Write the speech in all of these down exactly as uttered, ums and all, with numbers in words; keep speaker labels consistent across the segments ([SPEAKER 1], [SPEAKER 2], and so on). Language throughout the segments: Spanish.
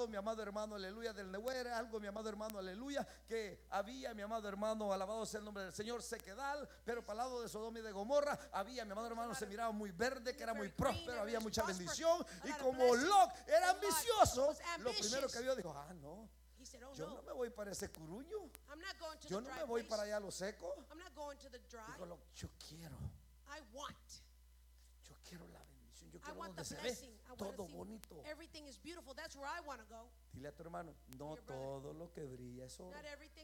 [SPEAKER 1] mi amado hermano, aleluya, del Nehué, era algo, mi amado hermano, aleluya, que había, mi amado hermano, alabado sea el nombre del Señor, sequedal, pero para el lado de Sodoma y de Gomorra había, mi amado hermano, se miraba muy verde, que era muy próspero, había mucha bendición. Y como Lot era ambicioso, lo primero que vio dijo: ah, no, yo no me voy para ese curuño, yo no me voy para allá a lo seco. Dijo Lot: yo quiero, yo quiero la bendición, yo quiero donde se ve todo bonito. Dile a tu hermano: no todo lo que brilla es oro.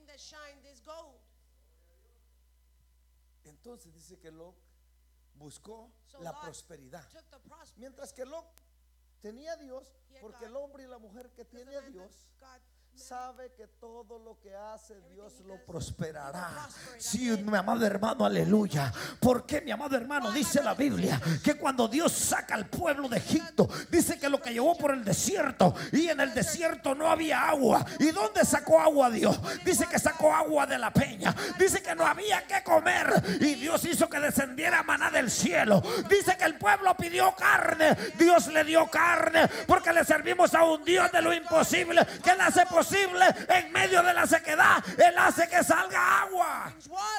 [SPEAKER 1] Entonces dice que Lot buscó la prosperidad, mientras que Lot tenía a Dios, porque el hombre y la mujer que tiene a Dios sabe que todo lo que hace Dios lo prosperará. Sí, mi amado hermano, aleluya. Porque, mi amado hermano, dice la Biblia que cuando Dios saca al pueblo de Egipto, dice que lo que llevó por el desierto, y en el desierto no había agua. ¿Y dónde sacó agua Dios? Dice que sacó agua de la peña. Dice que no había que comer, y Dios hizo que descendiera maná del cielo. Dice que el pueblo pidió carne, Dios le dio carne, porque le servimos a un Dios de lo imposible, que le hace posible en medio de la sequedad. Él hace que salga agua.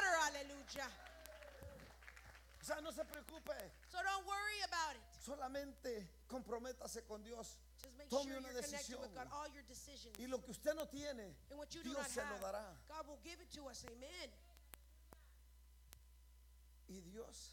[SPEAKER 1] O sea, no se preocupe.
[SPEAKER 2] So don't worry about it.
[SPEAKER 1] Solamente comprométase con Dios.
[SPEAKER 2] Tome
[SPEAKER 1] sure una decisión. Y lo que usted no tiene, Dios se lo dará.
[SPEAKER 2] God will give it to us. Amen.
[SPEAKER 1] Y Dios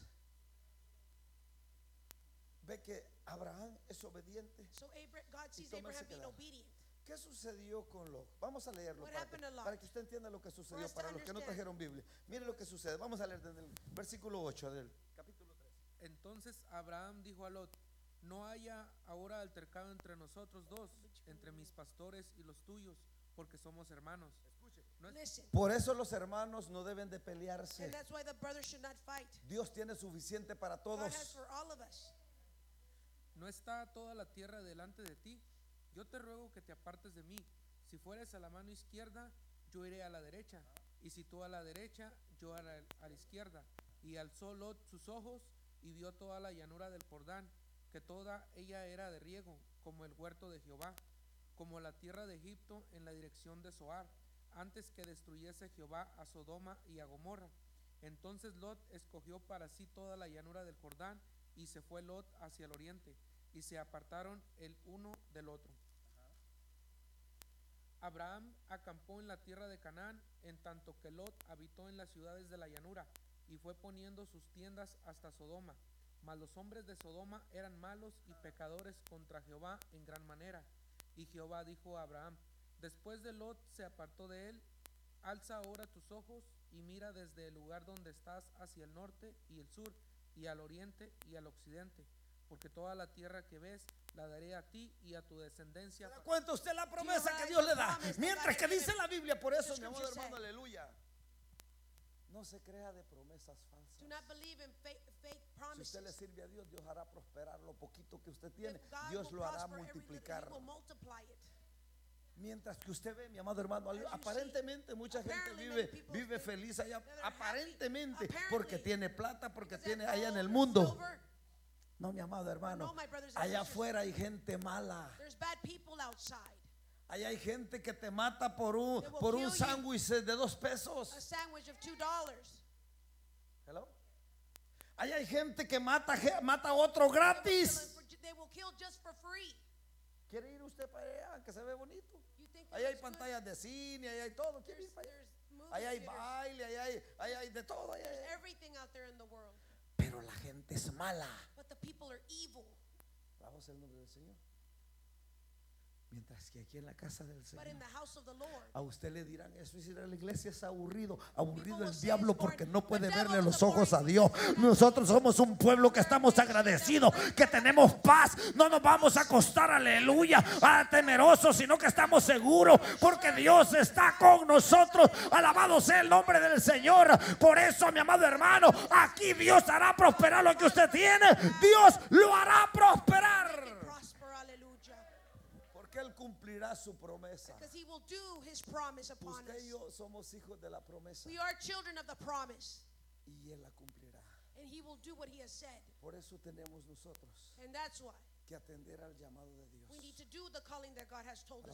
[SPEAKER 1] ve que Abraham es obediente.
[SPEAKER 2] So Abraham, God sees Abraham being obedient.
[SPEAKER 1] ¿Qué sucedió con Lot? Vamos a leerlo para que, para que usted entienda lo que sucedió. Para los que no trajeron Biblia, mire lo que sucede. Vamos a leer desde el versículo ocho del capítulo tres.
[SPEAKER 3] Entonces Abraham dijo a Lot: no haya ahora altercado entre nosotros dos, entre mis pastores y los tuyos, porque somos hermanos. ¿No es?
[SPEAKER 1] Por eso los hermanos no deben de pelearse.
[SPEAKER 2] And that's why the brothers should not fight.
[SPEAKER 1] Dios tiene suficiente para todos.
[SPEAKER 2] God has for all of us.
[SPEAKER 3] ¿No está toda la tierra delante de ti? Yo te ruego que te apartes de mí. Si fueres a la mano izquierda, yo iré a la derecha, y si tú a la derecha, yo a la, a la izquierda. Y alzó Lot sus ojos y vio toda la llanura del Jordán, que toda ella era de riego, como el huerto de Jehová, como la tierra de Egipto en la dirección de Zoar, antes que destruyese Jehová a Sodoma y a Gomorra. Entonces Lot escogió para sí toda la llanura del Jordán, y se fue Lot hacia el oriente, y se apartaron el uno del otro. Abraham acampó en la tierra de Canaán, en tanto que Lot habitó en las ciudades de la llanura, y fue poniendo sus tiendas hasta Sodoma. Mas los hombres de Sodoma eran malos y pecadores contra Jehová en gran manera. Y Jehová dijo a Abraham, después de Lot se apartó de él: alza ahora tus ojos y mira desde el lugar donde estás hacia el norte y el sur, y al oriente y al occidente, porque toda la tierra que ves la daré a ti y a tu descendencia.
[SPEAKER 1] ¿Se da cuenta usted la promesa que Dios le da? Mientras que dice la Biblia, por eso, mi amado hermano, aleluya, no se crea de promesas falsas.
[SPEAKER 2] Do not believe in fake, fake
[SPEAKER 1] Si
[SPEAKER 2] promises.
[SPEAKER 1] usted le sirve a Dios, Dios hará prosperar lo poquito que usted tiene. Dios lo hará multiplicar. Mientras que usted ve, mi amado hermano, aparentemente mucha gente vive, vive feliz allá, aparentemente, porque tiene plata, porque tiene allá en el mundo. No, mi amado hermano, allá afuera hay gente mala. Allá hay gente que te mata por un, por un sándwich de dos pesos. Hello. Allá hay gente que mata, mata a otro gratis. ¿Quiere ir usted para allá, que se ve bonito? Allá hay pantallas de cine, allá hay todo. ¿Quiere ir para allá? Allá hay baile, allá hay, allá hay de todo. Allá hay. Pero la gente es mala. Vamos al nombre del Señor. Mientras que aquí en la casa del Señor, a usted le dirán eso, y si la iglesia es aburrido, aburrido el diablo, porque no puede verle los ojos a Dios. Nosotros somos un pueblo que estamos agradecidos, que tenemos paz, no nos vamos a acostar, aleluya, a temerosos, sino que estamos seguros, porque Dios está con nosotros. Alabado sea el nombre del Señor. Por eso, mi amado hermano, aquí Dios hará prosperar lo que usted tiene. Dios lo hará prosperar. Él cumplirá su promesa.
[SPEAKER 2] He will do his promise upon
[SPEAKER 1] Usted y
[SPEAKER 2] us.
[SPEAKER 1] yo somos hijos de la promesa.
[SPEAKER 2] We are children of the promise.
[SPEAKER 1] Y Él la cumplirá.
[SPEAKER 2] And he will do what he has said.
[SPEAKER 1] Por eso tenemos nosotros
[SPEAKER 2] And that's why
[SPEAKER 1] que atender al llamado de Dios.
[SPEAKER 2] we need to do the calling that God has told us